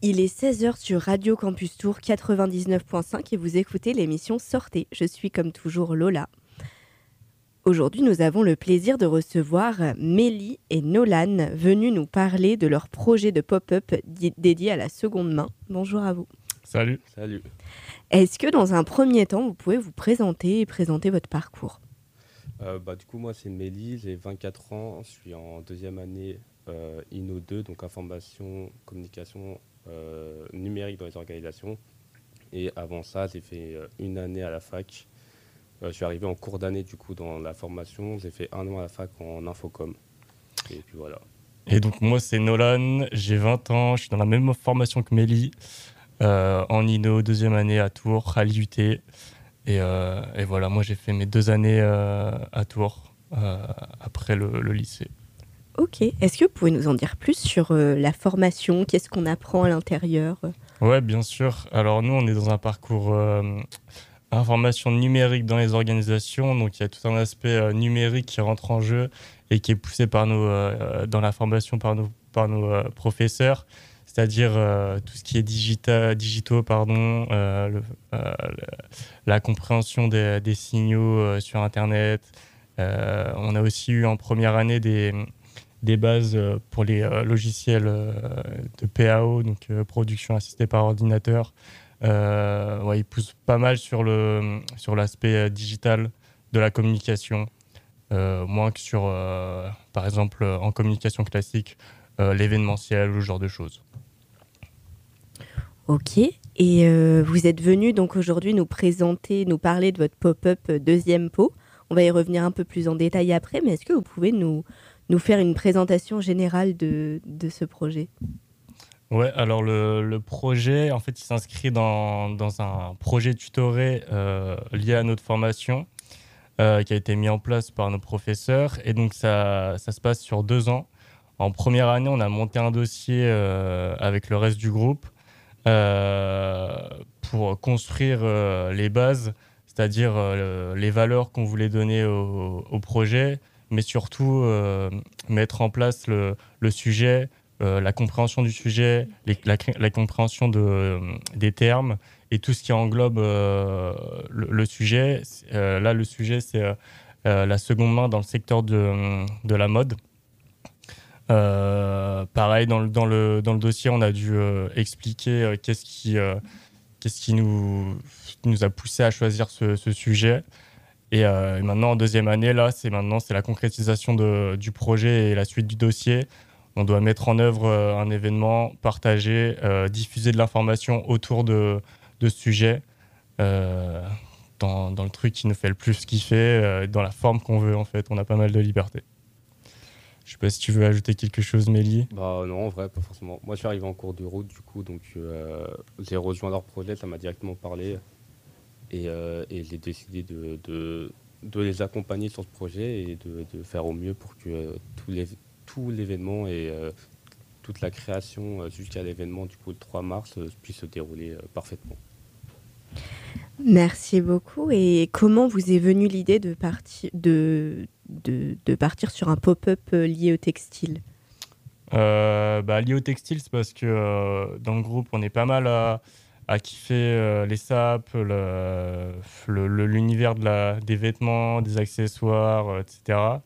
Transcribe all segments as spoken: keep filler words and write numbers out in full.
Il est seize heures sur Radio Campus Tour quatre-vingt-dix-neuf point cinq et vous écoutez l'émission Sortez. Je suis comme toujours Lola. Aujourd'hui, nous avons le plaisir de recevoir Mélie et Nolan, venus nous parler de leur projet de pop-up di- dédié à la seconde main. Bonjour à vous. Salut. Salut. Est-ce que dans un premier temps, vous pouvez vous présenter et présenter votre parcours ? Euh, bah, du coup, moi, c'est Mélie, j'ai vingt-quatre ans, je suis en deuxième année euh, I N O deux, donc information, communication euh, numérique dans les organisations. Et avant ça, j'ai fait euh, une année à la fac. Euh, je suis arrivé en cours d'année, du coup, dans la formation. J'ai fait un an à la fac en infocom. Et puis voilà. Et donc moi c'est Nolan, j'ai vingt ans, je suis dans la même formation que Mélie, euh, en I N O, deuxième année à Tours, à l'I U T. Et, euh, et voilà, moi j'ai fait mes deux années euh, à Tours, euh, après le, le lycée. Ok. Est-ce que vous pouvez nous en dire plus sur euh, la formation ? Qu'est-ce qu'on apprend à l'intérieur ? Ouais, bien sûr. Alors nous on est dans un parcours euh, information numérique dans les organisations, donc il y a tout un aspect euh, numérique qui rentre en jeu et qui est poussé par nos, euh, dans la formation par nos, par nos euh, professeurs, c'est-à-dire euh, tout ce qui est digita, digitaux, pardon, euh, le, euh, le, la compréhension des, des signaux euh, sur Internet. Euh, on a aussi eu en première année des, des bases euh, pour les euh, logiciels euh, de P A O, donc euh, production assistée par ordinateur. Euh, ouais, il pousse pas mal sur, le, sur l'aspect euh, digital de la communication. Euh, moins que sur, euh, par exemple, en communication classique, euh, l'événementiel ou ce genre de choses. Ok. Et euh, vous êtes venu donc aujourd'hui nous présenter, nous parler de votre pop-up euh, deuxième pot. On va y revenir un peu plus en détail après, mais est-ce que vous pouvez nous, nous faire une présentation générale de, de ce projet ? Ouais, alors le, le projet, en fait, il s'inscrit dans, dans un projet tutoré euh, lié à notre formation euh, qui a été mis en place par nos professeurs. Et donc, ça, ça se passe sur deux ans. En première année, on a monté un dossier euh, avec le reste du groupe euh, pour construire euh, les bases, c'est-à-dire euh, les valeurs qu'on voulait donner au, au projet, mais surtout euh, mettre en place le, le sujet, euh, la compréhension du sujet, les, la, la compréhension de, euh, des termes et tout ce qui englobe euh, le, le sujet. Euh, là, le sujet, c'est euh, la seconde main dans le secteur de, de la mode. Euh, pareil, dans le, dans, le, dans le dossier, on a dû euh, expliquer euh, qu'est-ce qui, euh, qu'est-ce qui nous, nous a poussé à choisir ce, ce sujet. Et, euh, et maintenant, en deuxième année, là, c'est maintenant c'est la concrétisation de, du projet et la suite du dossier. On doit mettre en œuvre euh, un événement, partager, euh, diffuser de l'information autour de, de ce sujet, euh, dans, dans le truc qui nous fait le plus kiffer, euh, dans la forme qu'on veut, en fait. On a pas mal de liberté. Je sais pas si tu veux ajouter quelque chose, Mélie. Bah non, en vrai, pas forcément. Moi, je suis arrivé en cours de route, du coup, donc euh, j'ai rejoint leur projet, ça m'a directement parlé. Et, euh, et j'ai décidé de, de, de les accompagner sur ce projet et de, de faire au mieux pour que euh, tout, les, tout l'événement et euh, toute la création euh, jusqu'à l'événement du coup le trois mars euh, puisse se dérouler euh, parfaitement. Merci beaucoup. Et comment vous est venue l'idée de, parti- de, de, de partir sur un pop-up euh, lié au textile ? Euh, bah, lié au textile, c'est parce que euh, dans le groupe, on est pas mal à, à kiffer euh, les sapes, le, le- le- l'univers de la, des vêtements, des accessoires, euh, et cetera.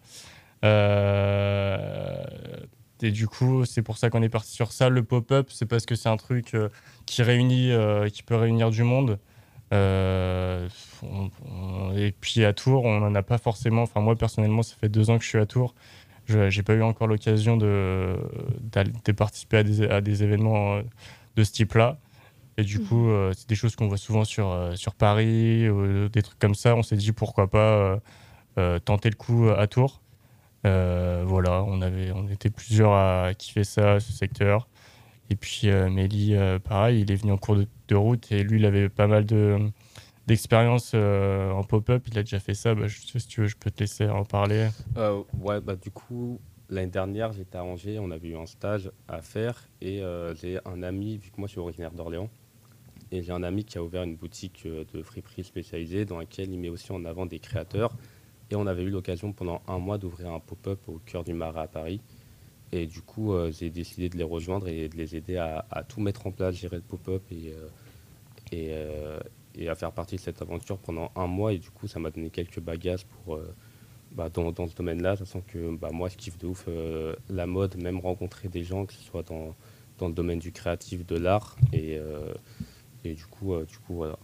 Euh, et du coup, c'est pour ça qu'on est parti sur ça. Le pop-up, c'est parce que c'est un truc euh, qui réunit, euh, qui peut réunir du monde. Euh, on- on- et puis à Tours, on n'en a pas forcément. Enfin, moi personnellement, ça fait deux ans que je suis à Tours. Je n'ai pas eu encore l'occasion de, de participer à des, à des événements euh, de ce type-là. Et du coup, euh, c'est des choses qu'on voit souvent sur, euh, sur Paris, ou des trucs comme ça. On s'est dit pourquoi pas euh, euh, tenter le coup à Tours. Euh, voilà, on, avait, on était plusieurs à kiffer ça, ce secteur. Et puis euh, Mélie, euh, pareil, il est venu en cours de, de route et lui, il avait pas mal de, d'expérience euh, en pop-up. Il a déjà fait ça. Bah, je, si tu veux, je peux te laisser en parler. Euh, ouais, bah du coup, l'année dernière, j'étais à Angers, on avait eu un stage à faire et euh, j'ai un ami, vu que moi je suis originaire d'Orléans, et j'ai un ami qui a ouvert une boutique euh, de friperie spécialisée dans laquelle il met aussi en avant des créateurs. Et on avait eu l'occasion pendant un mois d'ouvrir un pop-up au cœur du Marais à Paris. Et du coup, euh, j'ai décidé de les rejoindre et de les aider à, à tout mettre en place, gérer le pop-up et, euh, et, euh, et à faire partie de cette aventure pendant un mois. Et du coup, ça m'a donné quelques bagages pour, euh, bah, dans, dans ce domaine-là, sachant que bah, moi, je kiffe de ouf euh, la mode, même rencontrer des gens, que ce soit dans, dans le domaine du créatif, de l'art. Et, euh, et du coup, euh, du coup, voilà.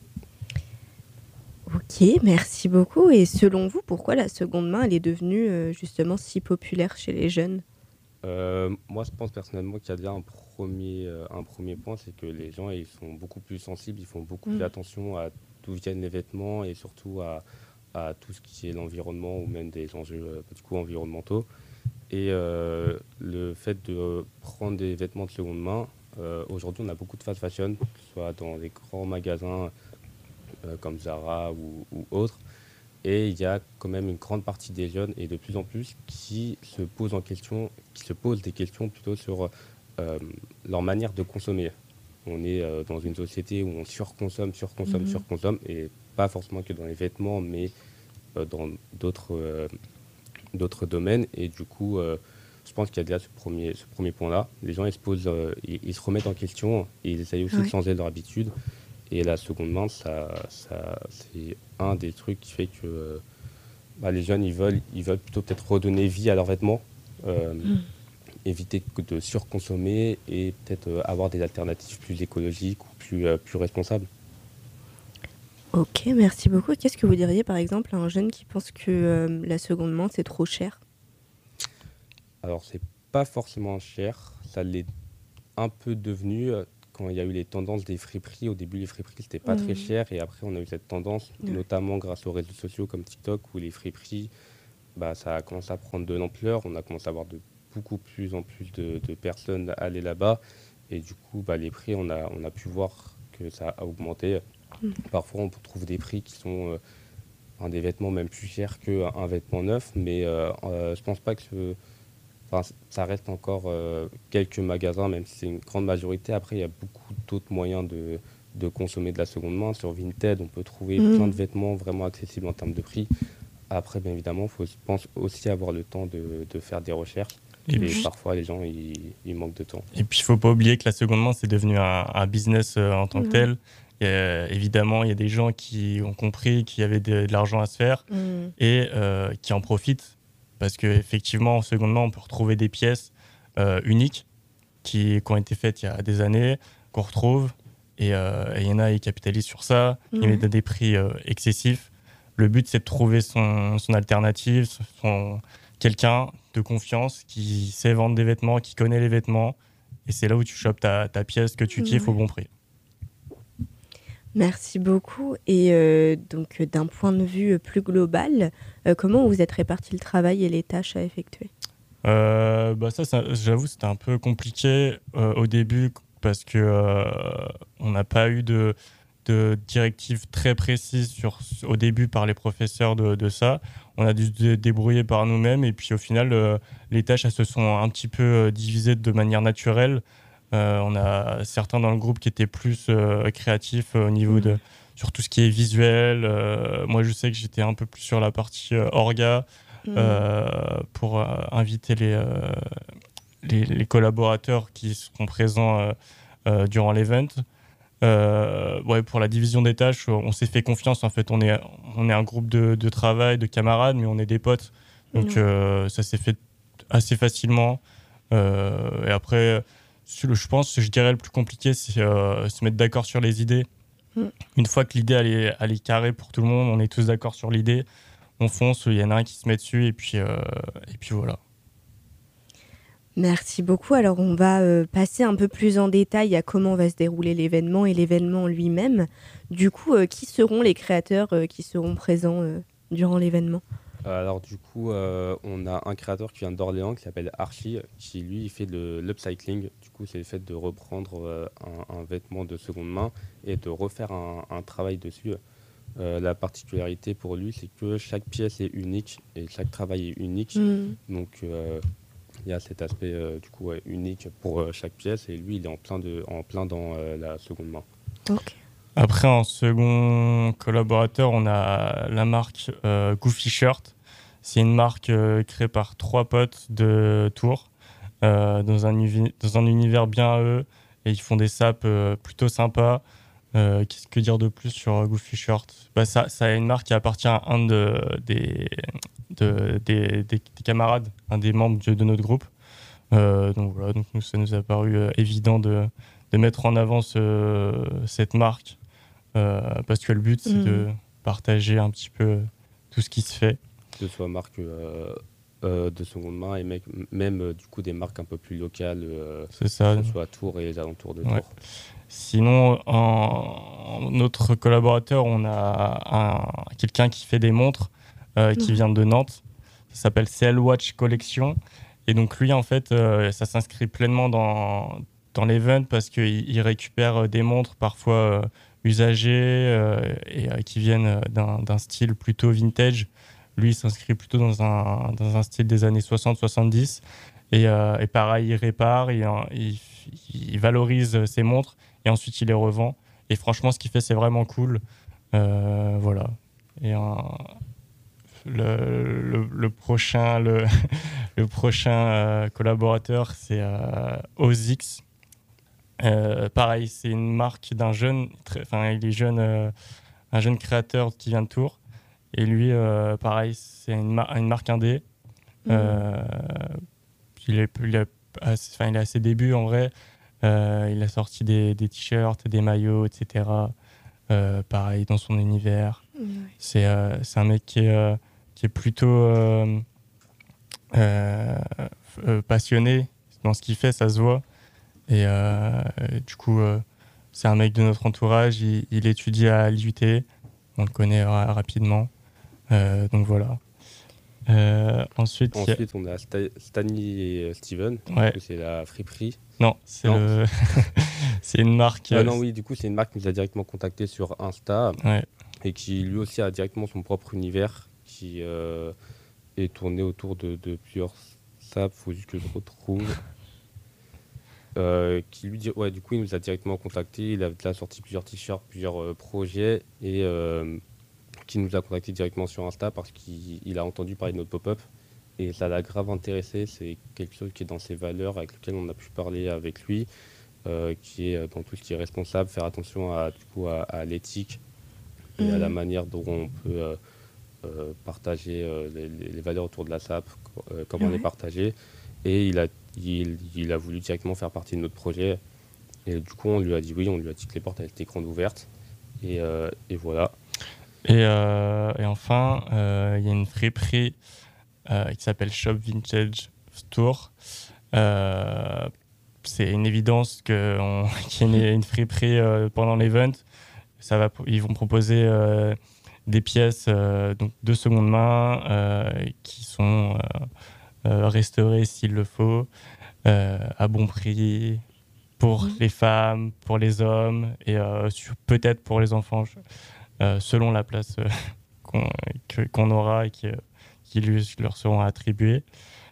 Ok, merci beaucoup. Et selon vous, pourquoi la seconde main, elle est devenue euh, justement si populaire chez les jeunes? Euh, moi, je pense personnellement qu'il y a déjà un premier, euh, un premier point, c'est que les gens ils sont beaucoup plus sensibles, ils font beaucoup plus Mm. attention à d'où viennent les vêtements et surtout à, à tout ce qui est l'environnement ou même des enjeux euh, du coup, environnementaux. Et euh, le fait de prendre des vêtements de seconde main, euh, aujourd'hui on a beaucoup de fast fashion, que ce soit dans les grands magasins euh, comme Zara ou, ou autres. Et il y a quand même une grande partie des jeunes, et de plus en plus, qui se posent en question, qui se posent des questions plutôt sur euh, leur manière de consommer. On est euh, dans une société où on surconsomme, surconsomme, Mhm. surconsomme, et pas forcément que dans les vêtements, mais euh, dans d'autres euh, d'autres domaines. Et du coup, euh, je pense qu'il y a déjà ce premier, ce premier point-là. Les gens, ils se posent, euh, ils, ils se remettent en question, et ils essayent aussi de Ouais. changer leur habitude. Et la seconde main, ça, ça, c'est un des trucs qui fait que euh, bah, les jeunes, ils veulent, ils veulent plutôt peut-être redonner vie à leurs vêtements, euh, Mm. éviter que de surconsommer et peut-être euh, avoir des alternatives plus écologiques ou plus, euh, plus responsables. Ok, merci beaucoup. Qu'est-ce que vous diriez par exemple à un jeune qui pense que euh, la seconde main, c'est trop cher? Alors, c'est pas forcément cher, ça l'est un peu devenu euh, quand il y a eu les tendances des friperies. Au début, les friperies, c'était pas très Mm. cher et après, on a eu cette tendance, Ouais. notamment grâce aux réseaux sociaux comme TikTok, où les friperies, bah, ça a commencé à prendre de l'ampleur. On a commencé à avoir de beaucoup plus en plus de, de personnes aller là-bas. Et du coup, bah, les prix, on a, on a pu voir que ça a augmenté. Mm. Parfois, on trouve des prix qui sont euh, enfin, des vêtements même plus chers qu'un un vêtement neuf. Mais euh, euh, je pense pas que ce- enfin, ça reste encore euh, quelques magasins, même si c'est une grande majorité. Après, il y a beaucoup d'autres moyens de, de consommer de la seconde main. Sur Vinted, on peut trouver plein de Mm. vêtements vraiment accessibles en termes de prix. Après, bien évidemment, il faut, je pense, aussi avoir le temps de, de faire des recherches. Et Et puis, parfois, les gens, ils, ils manquent de temps. et puis, il faut pas oublier que la seconde main, c'est devenu un, un business euh, en tant que Ouais. tel. Et, euh, évidemment, il y a des gens qui ont compris qu'il y avait de, de l'argent à se faire Mm. et euh, qui en profitent. Parce qu'effectivement, en seconde main, on peut retrouver des pièces euh, uniques qui, qui ont été faites il y a des années, qu'on retrouve. Et euh, et il y en a, ils capitalisent sur ça. Ils Ouais. mettent à des prix euh, excessifs. Le but, c'est de trouver son, son alternative, son, quelqu'un de confiance qui sait vendre des vêtements, qui connaît les vêtements. Et c'est là où tu chopes ta, ta pièce que tu kiffes au Ouais. bon prix. Merci beaucoup. Et euh, donc, euh, d'un point de vue euh, plus global, euh, comment vous êtes réparti le travail et les tâches à effectuer? Euh, bah ça, ça, j'avoue, c'était un peu compliqué euh, au début parce que euh, on n'a pas eu de, de directives très précises sur, au début par les professeurs de, de ça. On a dû se débrouiller par nous-mêmes et puis au final, euh, les tâches elles se sont un petit peu euh, divisées de manière naturelle. Euh, on a certains dans le groupe qui étaient plus euh, créatifs euh, au niveau Mm. de sur tout ce qui est visuel. Euh, moi, je sais que j'étais un peu plus sur la partie euh, orga Mm. euh, pour euh, inviter les, euh, les, les collaborateurs qui seront présents euh, euh, durant l'event. Euh, ouais, pour la division des tâches, on s'est fait confiance. En fait, on est, on est un groupe de, de travail, de camarades, mais on est des potes. Donc, Ouais. euh, ça s'est fait assez facilement. Euh, et après, je pense, je dirais le plus compliqué, c'est euh, se mettre d'accord sur les idées. Mm. Une fois que l'idée elle est, elle est carrée pour tout le monde, on est tous d'accord sur l'idée, on fonce, il y en a un qui se met dessus et puis, euh, et puis voilà. Merci beaucoup. Alors, on va euh, passer un peu plus en détail à comment va se dérouler l'événement et l'événement lui-même. Du coup, euh, qui seront les créateurs euh, qui seront présents euh, durant l'événement? Euh, Alors du coup, euh, on a un créateur qui vient d'Orléans qui s'appelle Archie, qui lui il fait de l'upcycling. Du coup, c'est le fait de reprendre euh, un, un vêtement de seconde main et de refaire un, un travail dessus. Euh, la particularité pour lui, c'est que chaque pièce est unique et chaque travail est unique. Mm. Donc euh, il y a cet aspect euh, du coup ouais, unique pour euh, chaque pièce et lui il est en plein, de, en plein dans euh, la seconde main. Ok. Après, en second collaborateur, on a la marque euh, Goofy Shirt. C'est une marque euh, créée par trois potes de Tours. euh, dans, un uvi- dans un univers bien à eux, et ils font des sapes euh, plutôt sympas. Euh, qu'est-ce que dire de plus sur Goofy Shirt? Bah, ça, ça est une marque qui appartient à un de, des, de, des, des, des camarades, un des membres de, de notre groupe. Euh, donc voilà, donc nous, ça nous a paru euh, évident de, de mettre en avant ce, cette marque euh, parce que le but, c'est Mmh. de partager un petit peu tout ce qui se fait. Que ce soit marque euh, euh, de seconde main et mec- même euh, du coup des marques un peu plus locales, euh, C'est ça. que ce soit à Tours et les alentours de Ouais. Tours. Sinon, en, en notre collaborateur, on a un, quelqu'un qui fait des montres euh, qui Ouais. vient de Nantes. Ça s'appelle C L Watch Collection. Et donc lui, en fait, euh, ça s'inscrit pleinement dans, dans l'event parce qu'il il récupère des montres parfois euh, usagées euh, et euh, qui viennent d'un, d'un style plutôt vintage. Lui, il s'inscrit plutôt dans un, dans un style des années soixante soixante-dix. Et, euh, et pareil, il répare, il, il, il valorise ses montres et ensuite il les revend. Et franchement, ce qu'il fait, c'est vraiment cool. Euh, voilà. Et un, le, le, le prochain, le, le prochain euh, collaborateur, c'est euh, Ozix. Euh, pareil, c'est une marque d'un jeune, enfin, il est jeune, euh, un jeune créateur qui vient de Tours. Et lui, euh, pareil, c'est une, mar- une marque indé. Mmh. Euh, il, est, il, est assez, enfin, il est à ses débuts en vrai. Euh, il a sorti des, des t-shirts, des maillots, et cetera. Euh, pareil, dans son univers. Ouais. C'est, euh, c'est un mec qui est, euh, qui est plutôt euh, euh, euh, passionné dans ce qu'il fait, ça se voit. Et euh, du coup, euh, c'est un mec de notre entourage. Il, il étudie à l'I U T. On le connaît ra- rapidement. Euh, donc voilà. Euh, ensuite, il y a- Ensuite, on a Sta- Stanley et euh, Steven. Ouais. Du coup, c'est la friperie. Non, c'est, Non. le... c'est une marque. Ah euh, non, oui, du coup, c'est une marque qui nous a directement contacté sur Insta Ouais. et qui lui aussi a directement son propre univers qui euh, est tourné autour de, de plusieurs sapes. Faut juste que je retrouve. Euh, qui lui dit, ouais, du coup, il nous a directement contacté. Il a déjà sorti plusieurs t-shirts, plusieurs euh, projets et euh, qui nous a contacté directement sur Insta parce qu'il il a entendu parler de notre pop-up et ça l'a grave intéressé. C'est quelque chose qui est dans ses valeurs, avec lequel on a pu parler avec lui, euh, qui est dans tout ce qui est responsable, faire attention à, du coup, à, à l'éthique et à la Mmh. manière dont on peut euh, euh, partager euh, les, les valeurs autour de la sape, euh, comment Ouais. les partager. Et il a, il, il a voulu directement faire partie de notre projet. Et du coup, on lui a dit oui, on lui a dit que les portes elles étaient grandes ouvertes. Et, euh, et voilà. Et, euh, et enfin, euh, il y a une friperie euh, qui s'appelle Shop Vintage Store. Euh, c'est une évidence que on- qu'il y ait une, une friperie euh, pendant l'event. Ça va, ils vont proposer euh, des pièces euh, donc de seconde main euh, qui sont euh, euh, restaurées s'il le faut, euh, à bon prix, pour Mhm. les femmes, pour les hommes et euh, sur- peut-être pour les enfants, je- euh, selon la place euh, qu'on, que- qu'on aura et qui, euh, qui lui, leur seront attribuées.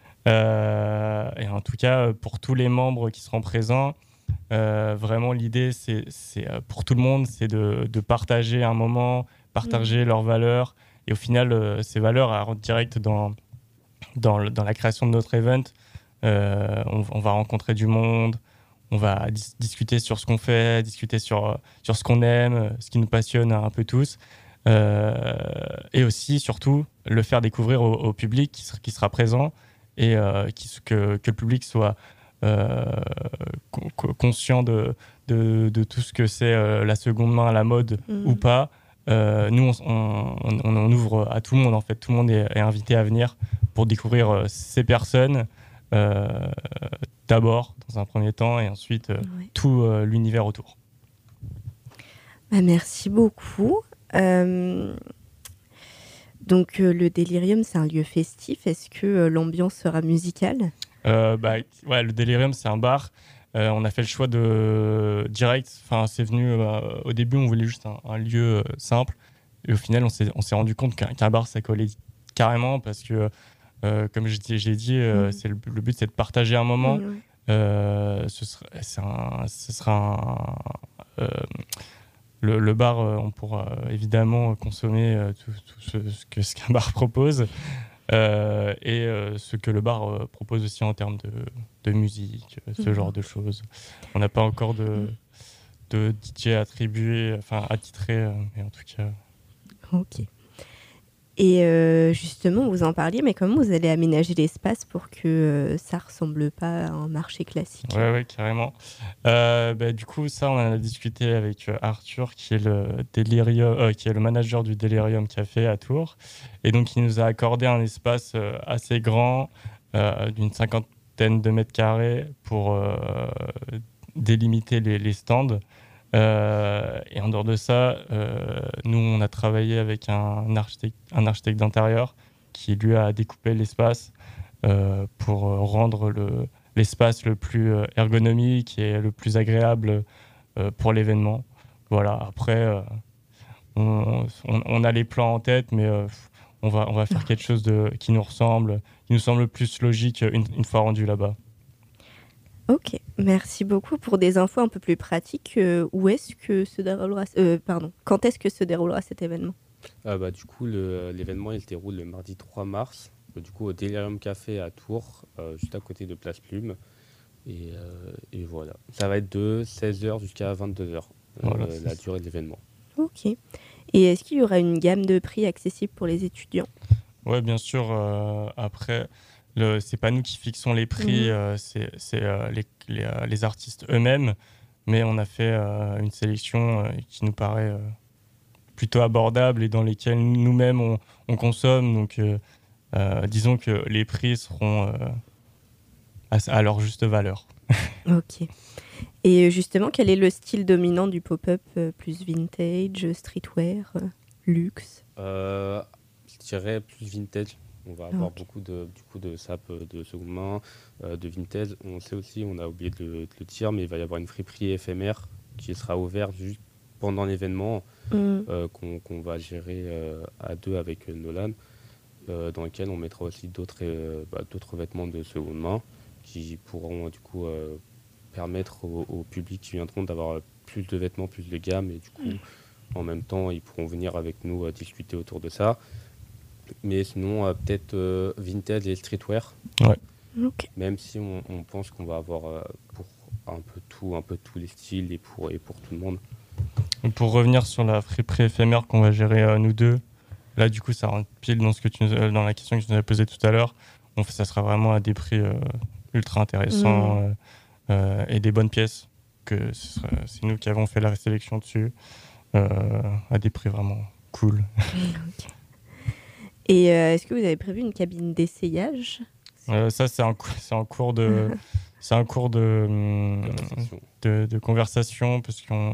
Euh, et en tout cas, euh, pour tous les membres qui seront présents, euh, vraiment l'idée, c'est, c'est euh, pour tout le monde, c'est de, de partager un moment, partager leurs valeurs. Et au final, euh, ces valeurs à rendre direct dans, dans, le- dans la création de notre event. Euh, on, on va rencontrer du monde, on va dis- discuter sur ce qu'on fait, discuter sur, euh, sur ce qu'on aime, euh, ce qui nous passionne un peu tous. Euh, et aussi, surtout, le faire découvrir au, au public qui, ser- qui sera présent et euh, qui, s- que, que le public soit euh, con- con- conscient de, de, de tout ce que c'est euh, la seconde main, la mode Mhm. ou pas. Euh, nous, on, on, on- on ouvre à tout le monde, en fait. Tout le monde est, est invité à venir pour découvrir euh, ces personnes, euh, d'abord, dans un premier temps, et ensuite euh, Ouais. tout euh, l'univers autour. Bah, merci beaucoup. Euh, donc, euh, le Delirium, c'est un lieu festif. Est-ce que euh, l'ambiance sera musicale? Euh, bah, ouais, le Delirium, c'est un bar. Euh, on a fait le choix de direct. Enfin, c'est venu euh, au début, on voulait juste un, un lieu euh, simple. Et au final, on s'est, on s'est rendu compte qu'un, qu'un bar, ça collait carrément parce que, euh, comme je dis- j'ai dit, euh, Mhm. c'est le, le but, c'est de partager un moment. Ouais. Euh, ce sera, c'est un, ce sera un, euh, le, le bar, euh, on pourra évidemment consommer euh, tout, tout ce, ce que ce qu'un bar propose. euh, et euh, ce que le bar euh, propose aussi en termes de, de musique, euh, ce Mhm. genre de choses. On n'a pas encore de, de D J attribué, enfin attitré, euh, mais en tout cas. Ok. Et euh, justement, vous en parliez, mais comment vous allez aménager l'espace pour que euh, ça ressemble pas à un marché classique? Ouais, ouais, carrément. Euh, bah, du coup, ça, on en a discuté avec euh, Arthur, qui est le Delirium, euh, qui est le manager du Delirium Café à Tours. Et donc, il nous a accordé un espace euh, assez grand, euh, d'une cinquantaine de mètres carrés, pour euh, délimiter les, les stands. Euh, et en dehors de ça, euh, nous, on a travaillé avec un architecte, un architecte d'intérieur qui, lui, a découpé l'espace euh, pour euh, rendre le, l'espace le plus euh, ergonomique et le plus agréable euh, pour l'événement. Voilà, après, euh, on, on- on a les plans en tête, mais euh, on va, on va faire quelque chose de, qui nous ressemble, qui nous semble plus logique une, une fois rendu là-bas. Ok, merci beaucoup pour des infos un peu plus pratiques. Euh, où est-ce que se déroulera, euh, pardon, quand est-ce que se déroulera cet événement? Ah bah, du coup, le- l'événement il se déroule le mardi trois mars, euh, du coup au Delirium Café à Tours, euh, juste à côté de Place Plume. Et, euh, et voilà. Ça va être de seize heures jusqu'à vingt-deux heures, Voilà, euh, c'est la ça. durée de l'événement. Ok. Et est-ce qu'il y aura une gamme de prix accessible pour les étudiants? Ouais, bien sûr. euh, après, le, c'est pas nous qui fixons les prix, Mhm. euh, c'est, c'est euh, les, les, euh, les artistes eux-mêmes. Mais on a fait euh, une sélection euh, qui nous paraît euh, plutôt abordable et dans lesquelles nous-mêmes on, on consomme. Donc, euh, euh, disons que les prix seront euh, à, à leur juste valeur. Ok. Et euh, justement, quel est le style dominant du pop-up? euh, Plus vintage, streetwear, euh, luxe? Euh, je dirais plus vintage. On va avoir Ok. beaucoup de, du coup, de sap euh, de seconde main, euh, de vintage. On sait aussi, on a oublié de, le de le dire, mais il va y avoir une friperie éphémère qui sera ouverte juste pendant l'événement, Mhm. euh, qu'on qu'on va gérer euh, à deux avec euh, Nolan, euh, dans lequel on mettra aussi d'autres euh, bah, d'autres vêtements de seconde main qui pourront euh, du coup euh, permettre au, au public qui viendront d'avoir euh, plus de vêtements, plus de gamme, et du coup en même temps ils pourront venir avec nous euh, discuter autour de ça. Mais sinon euh, peut-être euh, vintage et streetwear, Ouais. Ok. même si on, on pense qu'on va avoir euh, pour un peu tout, un peu tous les styles et pour, et pour tout le monde. Donc, pour revenir sur la friperie éphémère qu'on va gérer euh, nous deux, là du coup ça rentre pile dans, ce que tu nous- euh, dans la question que tu nous as posée tout à l'heure. On fait, ça sera vraiment à des prix euh, ultra intéressants Mhm. euh, euh, et des bonnes pièces. Que ce sera- c'est nous qui avons fait la sélection dessus euh, à des prix vraiment cool. Ok. Et euh, est-ce que vous avez prévu une cabine d'essayage? Euh, ça c'est en, cou- c'est en cours de c'est un cours de, hum, Conversation. de, de conversation parce qu'on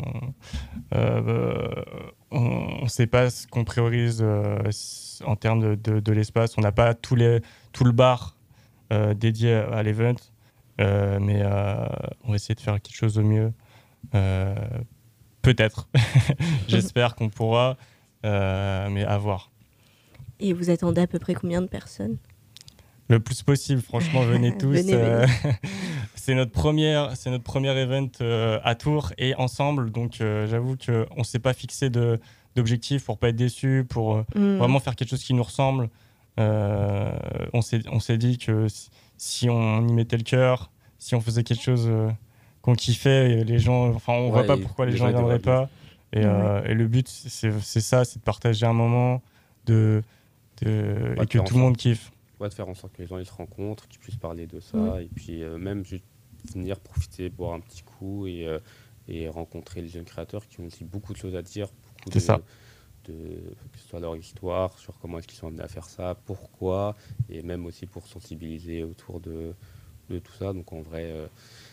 euh, on ne sait pas ce qu'on priorise euh, s- en termes de, de, de l'espace. On n'a pas tous les, tout le bar euh, dédié à l'event, euh, mais euh, on va essayer de faire quelque chose au mieux. Euh, peut-être. J'espère qu'on pourra, euh, mais à voir. Et vous attendez à peu près combien de personnes? Le plus possible, franchement, venez tous. Venez, euh, venez. c'est notre première, c'est notre premier event euh, à Tours et ensemble. Donc, euh, j'avoue qu'on ne s'est pas fixé de, d'objectif pour pas être déçu, pour euh, Mhm. vraiment faire quelque chose qui nous ressemble. Euh, on s'est, on s'est dit que si, si on y mettait le cœur, si on faisait quelque chose euh, qu'on kiffait, et les gens, enfin, on voit Ouais, pas et pourquoi les les gens gens ne ils devraient viendraient venir. pas. Et, Ouais. euh, et le but, c'est, c'est ça, c'est de partager un moment, de, de, Ouais, et de que faire en tout le sorte, monde kiffe. ouais, de faire en sorte que les gens ils se rencontrent, qu'ils puissent parler de ça, Mhm. et puis euh, même juste venir profiter, boire un petit coup et, euh, et rencontrer les jeunes créateurs qui ont aussi beaucoup de choses à dire, beaucoup C'est de, ça. de que ce soit leur histoire, sur comment est-ce qu'ils sont amenés à faire ça, pourquoi, et même aussi pour sensibiliser autour de, de tout ça. Donc en vrai, euh,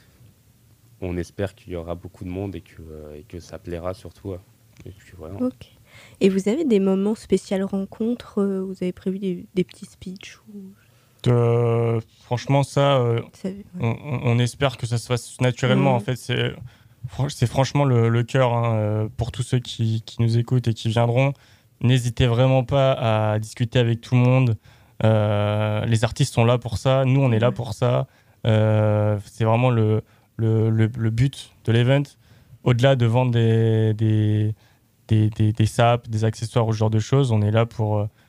on espère qu'il y aura beaucoup de monde et que, euh, et que ça plaira surtout. Ouais. Et puis voilà. Ok. Et vous avez des moments spéciaux rencontres? euh, Vous avez prévu des, des petits speeches ou... Euh, franchement, ça, euh, Vous savez, ouais. on, on- on espère que ça se fasse naturellement. En Mhm. fait, c'est, fran- c'est franchement le, le cœur hein, euh, pour tous ceux qui, qui nous écoutent et qui viendront. N'hésitez vraiment pas à discuter avec tout le monde. Euh, les artistes sont là pour ça. Nous, on est là Ouais. pour ça. Euh, c'est vraiment le, le, le, le but de l'event. Au-delà de vendre des, des, des, des, des sapes, des accessoires ou ce genre de choses, on est là pour, euh,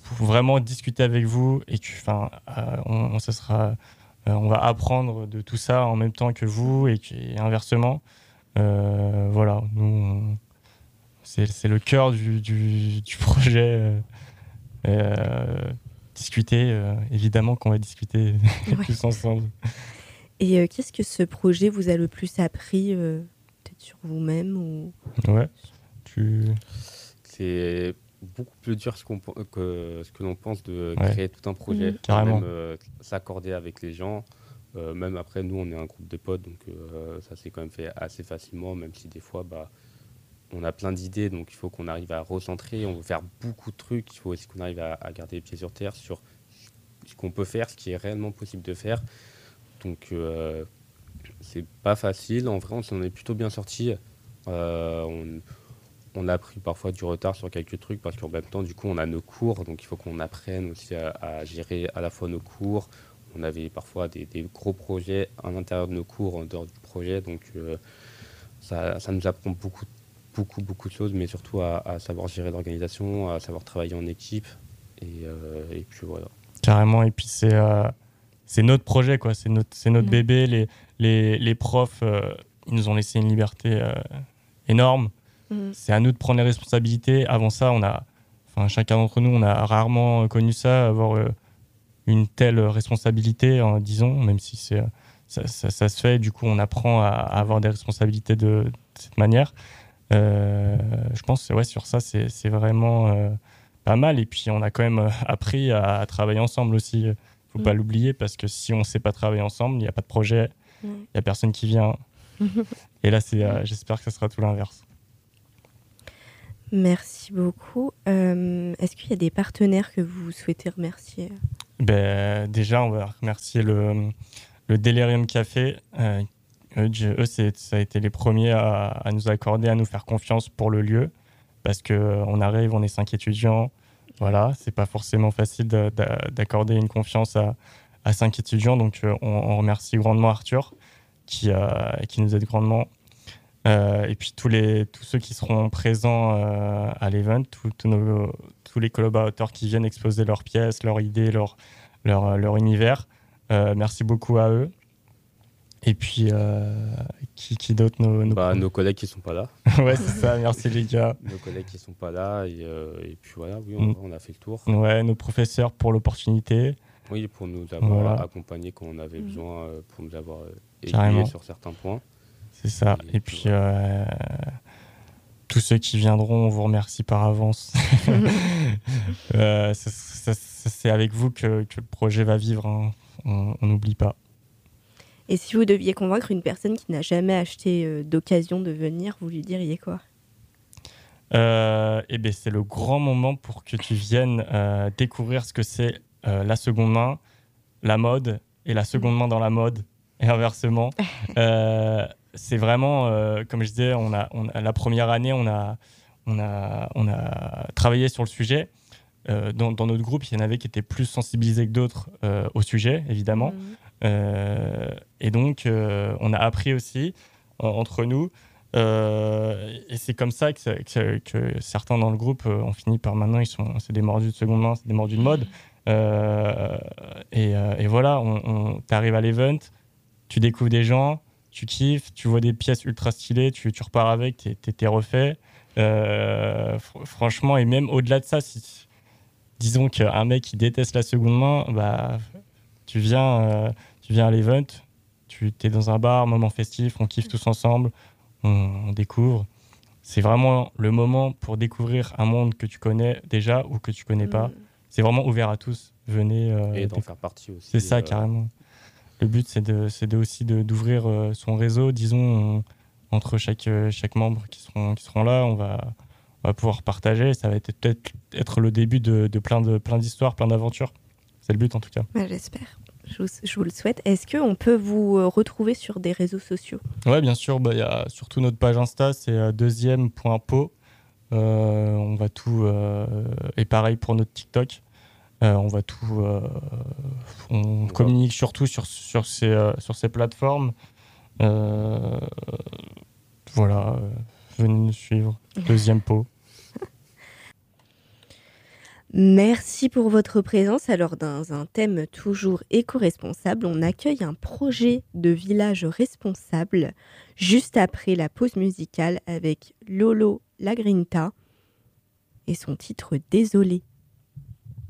pour vraiment discuter avec vous et que, enfin, euh, on, on, ce sera, euh, on va apprendre de tout ça en même temps que vous et, que, et inversement. Euh, voilà, nous, on, c'est, c'est le cœur du, du, du projet. Euh, euh, discuter, euh, évidemment qu'on va discuter Ouais. tous ensemble. Et euh, qu'est-ce que ce projet vous a le plus appris, euh, peut-être sur vous-même ou... Ouais, tu... C'est beaucoup plus dur ce qu'on, que ce que l'on pense de Ouais. créer tout un projet. Mmh. Carrément. Même euh, s'accorder avec les gens. Euh, même après, nous, on est un groupe de potes, donc euh, ça s'est quand même fait assez facilement, même si des fois, bah, on a plein d'idées, donc il faut qu'on arrive à recentrer. On veut faire beaucoup de trucs. Il faut aussi qu'on arrive à, à garder les pieds sur terre sur ce qu'on peut faire, ce qui est réellement possible de faire. Donc, euh, c'est pas facile. En vrai, on s'en est plutôt bien sorti. Euh, on, on a pris parfois du retard sur quelques trucs parce qu'en même temps, du coup, on a nos cours, donc il faut qu'on apprenne aussi à, à gérer à la fois nos cours. On avait parfois des, des gros projets à l'intérieur de nos cours, en dehors du projet, donc euh, ça, ça nous apprend beaucoup, beaucoup, beaucoup de choses, mais surtout à, à savoir gérer l'organisation, à savoir travailler en équipe, et, euh, et puis voilà. Carrément, et puis c'est, euh, c'est notre projet, quoi. C'est notre, c'est notre Mmh. bébé. Les, les, les profs, euh, ils nous ont laissé une liberté euh, énorme. Mmh. C'est à nous de prendre les responsabilités. Avant ça, on a, enfin, chacun d'entre nous, on a rarement connu ça, avoir euh, une telle responsabilité, hein, disons, même si c'est, euh, ça, ça, ça se fait. Du coup, on apprend à, à avoir des responsabilités de, de cette manière. Euh, je pense que ouais, sur ça, c'est, c'est vraiment euh, pas mal. Et puis, on a quand même euh, appris à, à travailler ensemble aussi. Il ne faut Mmh. pas l'oublier, parce que si on ne sait pas travailler ensemble, il n'y a pas de projet, il Ouais. n'y a personne qui vient. Et là, c'est, euh, j'espère que ça sera tout l'inverse. Merci beaucoup. Euh, est-ce qu'il y a des partenaires que vous souhaitez remercier? Ben, déjà, on va remercier le, le Delirium Café. Euh, eux, eux, c'est, ça a été les premiers à, à nous accorder, à nous faire confiance pour le lieu. Parce qu'on arrive, on est cinq étudiants. Voilà, c'est pas forcément facile de, de, d'accorder une confiance à, à cinq étudiants. Donc, euh, on, on remercie grandement Arthur, qui, euh, qui nous aide grandement. Euh, et puis tous, les, tous ceux qui seront présents euh, à l'event, tous, tous, nos, tous les collaborateurs qui viennent exposer leurs pièces, leurs idées, leur, leur, leur univers. Euh, merci beaucoup à eux. Et puis, euh, qui, qui d'autre nos, nos... Bah, nos collègues qui sont pas là. Ouais, c'est ça, merci les gars. Nos collègues qui sont pas là, et, euh, et puis voilà, oui, on, Mm. on a fait le tour. Ouais, nos professeurs pour l'opportunité. Oui, pour nous avoir Voilà. accompagnés quand on avait Mm. besoin, euh, pour nous avoir euh, Carrément. aiguillés sur certains points. C'est ça. Et Et, puis, puis, euh, tous ceux qui viendront, on vous remercie par avance. euh, ça, ça, ça, c'est avec vous que, que le projet va vivre. Hein. On n'oublie pas. Et si vous deviez convaincre une personne qui n'a jamais acheté euh, d'occasion de venir, vous lui diriez quoi? euh, Eh bien, c'est le grand moment pour que tu viennes euh, découvrir ce que c'est euh, la seconde main, la mode et la seconde main dans la mode, et inversement. euh, c'est vraiment, euh, comme je disais, on a, on a, la première année, on a, on, a, on a travaillé sur le sujet. Euh, dans, dans notre groupe, il y en avait qui étaient plus sensibilisés que d'autres euh, au sujet, évidemment. Mmh. Euh, et donc, euh, on a appris aussi euh, entre nous. Euh, et c'est comme ça que, que, que certains dans le groupe euh, ont fini par maintenant, ils sont, c'est des mordus de seconde main, c'est des mordus de mode. Euh, et, euh, et voilà, on, on, t'arrives à l'event, tu découvres des gens, tu kiffes, tu vois des pièces ultra stylées, tu, tu repars avec, t'es, t'es, t'es refait. Euh, fr- franchement, et même au-delà de ça, si, disons qu'un mec qui déteste la seconde main, bah, tu viens, euh, tu viens à l'event, tu es dans un bar, moment festif, on kiffe tous ensemble, on, on découvre. C'est vraiment le moment pour découvrir un monde que tu connais déjà ou que tu connais pas. Mmh. C'est vraiment ouvert à tous. Venez. Euh, et d'en déc- faire partie aussi. C'est ça, euh, carrément. Le but, c'est, de, c'est de aussi de, d'ouvrir euh, son réseau, disons, on- entre chaque, euh, chaque membre qui seront, qui seront là. On va, on va pouvoir partager. Ça va être, peut-être être le début de, de, plein de plein d'histoires, plein d'aventures. C'est le but, en tout cas. Ouais, j'espère. Je vous, je vous le souhaite. Est-ce qu'on peut vous euh, retrouver sur des réseaux sociaux? Ouais, bien sûr. Bah, y a surtout notre page Insta, c'est euh, deuxième point pot. Euh, on va tout... Euh, et pareil pour notre TikTok. Euh, on va tout... Euh, on On communique surtout sur, sur, ces, euh, sur ces plateformes. Euh, voilà. euh, venez nous suivre. Deuxième pot. Merci pour votre présence. Alors, dans un thème toujours éco-responsable, on accueille un projet de village responsable juste après la pause musicale avec Lolo Lagrinta et son titre Désolé.